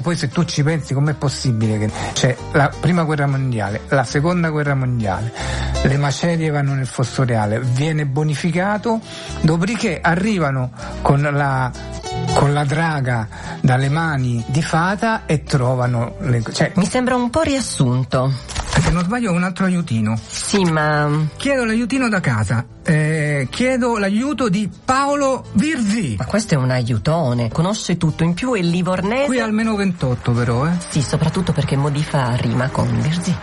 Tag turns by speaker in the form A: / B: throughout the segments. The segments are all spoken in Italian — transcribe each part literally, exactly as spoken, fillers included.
A: Poi se tu ci pensi, com'è possibile che c'è la prima guerra mondiale, la seconda guerra mondiale, le macerie vanno nel fosso reale, viene bonificato, dopodiché arrivano con la con la draga dalle mani di Fata e trovano le, cioè,
B: mi sembra un po' riassunto.
A: Se non sbaglio un altro aiutino.
B: Sì, ma
A: chiedo l'aiutino da casa. Eh, chiedo l'aiuto di Paolo Virzi.
B: Ma questo è un aiutone, conosce tutto, in più è livornese.
A: Qui almeno ventotto però, eh.
B: Sì, soprattutto perché Modifa rima con Virzi.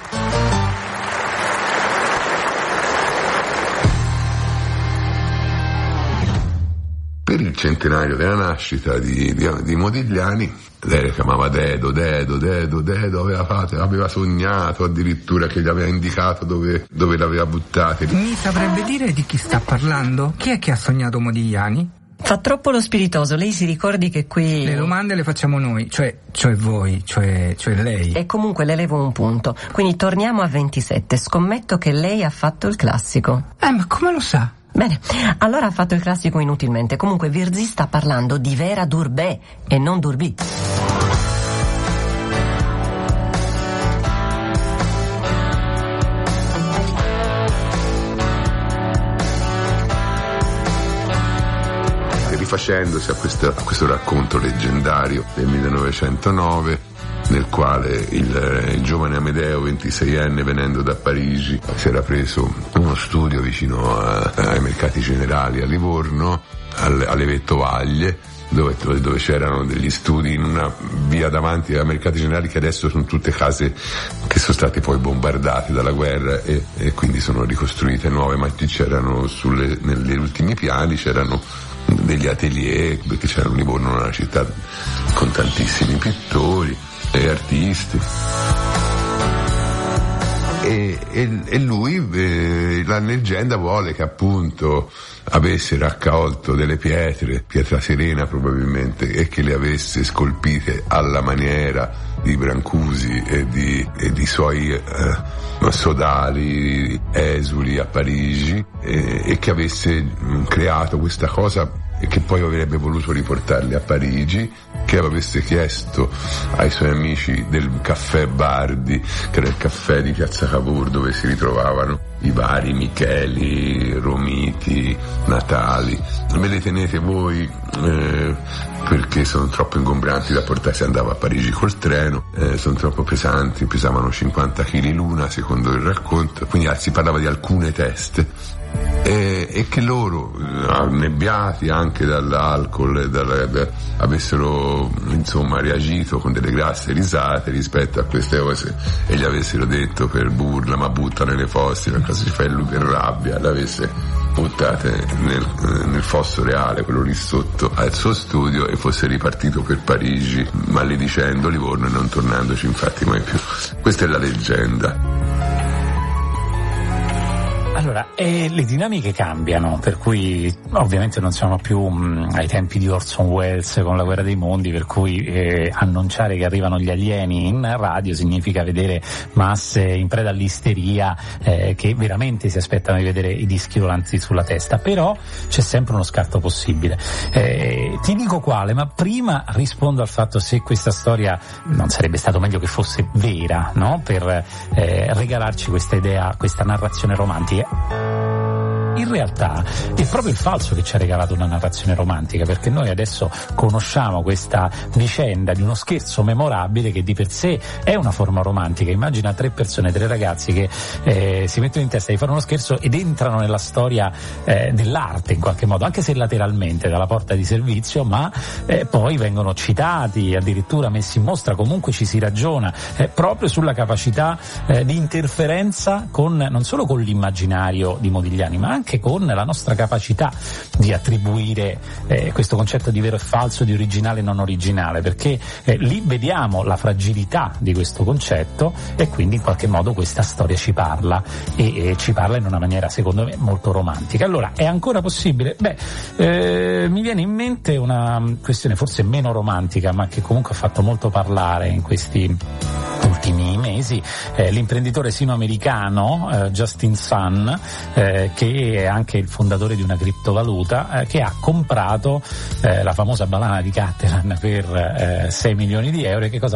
C: Per il centenario della nascita di, di, di Modigliani, lei le chiamava Dedo, Dedo, Dedo, Dedo, aveva, fatto, aveva sognato addirittura che gli aveva indicato dove, dove l'aveva buttata.
A: Mi saprebbe dire di chi sta parlando? Chi è che ha sognato Modigliani?
B: Fa troppo lo spiritoso, lei si ricordi che qui...
A: Le domande le facciamo noi, cioè, cioè voi, cioè, cioè lei.
B: E comunque le levo un punto, quindi torniamo a ventisette, scommetto che lei ha fatto il classico.
A: Eh, ma come lo sa?
B: Bene, allora ha fatto il classico inutilmente. Comunque Virzi sta parlando di Vera Durbé e non Durbì.
C: Rifacendosi a questo, a questo racconto leggendario del millenovecentonove, nel quale il, il giovane Amedeo, ventiseienne, venendo da Parigi, si era preso uno studio vicino a, ai mercati generali a Livorno, alle, alle Vettovaglie, dove, dove c'erano degli studi in una via davanti ai mercati generali che adesso sono tutte case che sono state poi bombardate dalla guerra e, e quindi sono ricostruite nuove, ma c'erano sulle, negli ultimi piani c'erano degli atelier, perché c'era Livorno, una città con tantissimi pittori e artisti. E, e, e lui, eh, la leggenda vuole che appunto avesse raccolto delle pietre, pietra serena probabilmente, e che le avesse scolpite alla maniera di Brancusi e di, e di suoi eh, sodali esuli a Parigi, e, e che avesse mh, creato questa cosa e che poi avrebbe voluto riportarli a Parigi, che avesse chiesto ai suoi amici del caffè Bardi, che era il caffè di Piazza Cavour dove si ritrovavano i vari Micheli, Romiti, Natali. Me le tenete voi eh, perché sono troppo ingombranti da portare, si andava a Parigi col treno, eh, sono troppo pesanti, pesavano cinquanta chili l'una secondo il racconto, quindi si parlava di alcune teste. E, e che loro, annebbiati anche dall'alcol e dalla, da, avessero insomma reagito con delle grasse risate rispetto a queste cose e gli avessero detto per burla: ma buttano nelle fosse, una cosa si fa, e lui per rabbia l'avesse buttate nel, nel fosso reale, quello lì sotto al suo studio, e fosse ripartito per Parigi maledicendo Livorno e non tornandoci infatti mai più. Questa è la leggenda.
D: Allora, eh, le dinamiche cambiano, per cui ovviamente non siamo più mh, ai tempi di Orson Welles con La guerra dei mondi, per cui eh, annunciare che arrivano gli alieni in radio significa vedere masse in preda all'isteria eh, che veramente si aspettano di vedere i dischi volanti sulla testa, però c'è sempre uno scarto possibile. Eh, ti dico quale, ma prima rispondo al fatto se questa storia non sarebbe stato meglio che fosse vera, no? Per eh, regalarci questa idea, questa narrazione romantica. In realtà è proprio il falso che ci ha regalato una narrazione romantica, perché noi adesso conosciamo questa vicenda di uno scherzo memorabile che di per sé è una forma romantica. Immagina tre persone, tre ragazzi che eh, si mettono in testa di fare uno scherzo ed entrano nella storia eh, dell'arte in qualche modo, anche se lateralmente dalla porta di servizio, ma eh, poi vengono citati, addirittura messi in mostra. Comunque ci si ragiona eh, proprio sulla capacità eh, di interferenza con, non solo con l'immaginario di Modigliani, ma anche con la nostra capacità di attribuire eh, questo concetto di vero e falso, di originale e non originale, perché eh, lì vediamo la fragilità di questo concetto e quindi in qualche modo questa storia ci parla e, e ci parla in una maniera secondo me molto romantica. Allora, è ancora possibile? Beh, eh, mi viene in mente una questione forse meno romantica, ma che comunque ha fatto molto parlare in questi ultimi mesi, mesi, eh, l'imprenditore sino-americano eh, Justin Sun, eh, che è anche il fondatore di una criptovaluta, eh, che ha comprato eh, la famosa banana di Caterham per eh, sei milioni di euro. E che cosa